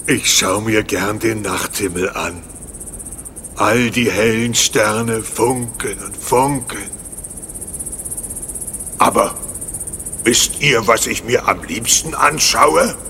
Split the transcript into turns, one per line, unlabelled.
Ich schau mir gern den Nachthimmel an. All die hellen Sterne funkeln und funkeln. Aber wisst ihr, was ich mir am liebsten anschaue?